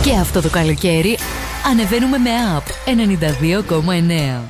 Και αυτό το καλοκαίρι ανεβαίνουμε με Up 92,9.